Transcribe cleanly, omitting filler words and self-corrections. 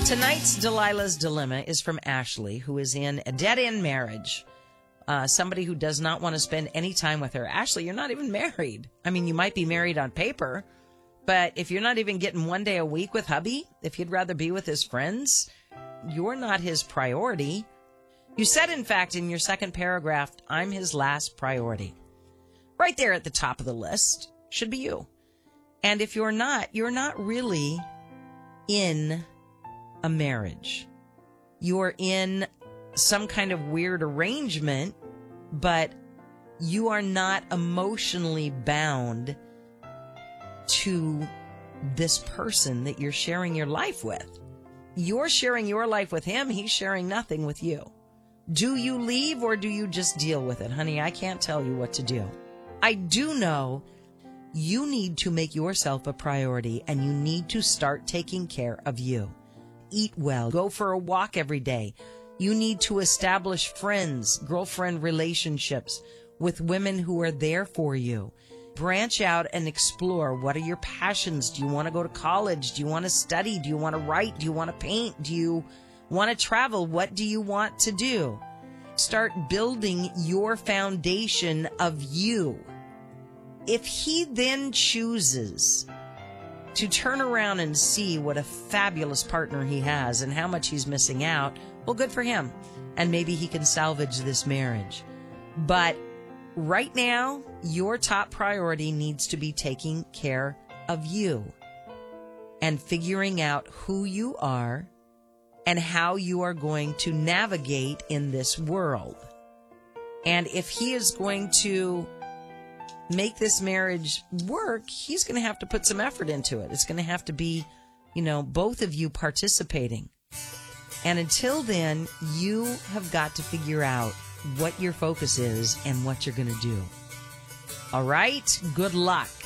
Tonight's Delilah's Dilemma is from Ashley, who is in a dead-end marriage. Somebody who does not want to spend any time with her. Ashley, you're not even married. I mean, you might be married on paper, but if you're not even getting one day a week with hubby, if you'd rather be with his friends, you're not his priority. You said, in fact, in your second paragraph, I'm his last priority. Right there at the top of the list should be you. And if you're not really in a marriage. You're in some kind of weird arrangement, but you are not emotionally bound to this person that you're sharing your life with. You're sharing your life with him. He's sharing nothing with you. Do you leave or do you just deal with it? Honey, I can't tell you what to do. I do know you need to make yourself a priority and you need to start taking care of you. Eat well. Go for a walk every day. You need to establish friends, girlfriend relationships with women who are there for you. Branch out and explore. What are your passions? Do you want to go to college? Do you want to study? Do you want to write? Do you want to paint? Do you want to travel? What do you want to do? Start building your foundation of you. If he then chooses to turn around and see what a fabulous partner he has and how much he's missing out, well, good for him. And maybe he can salvage this marriage. But right now, your top priority needs to be taking care of you and figuring out who you are and how you are going to navigate in this world. And if he is going to make this marriage work, he's going to have to put some effort into it. It's going to have to be, both of you participating. And until then, you have got to figure out what your focus is and what you're going to do. All right? Good luck.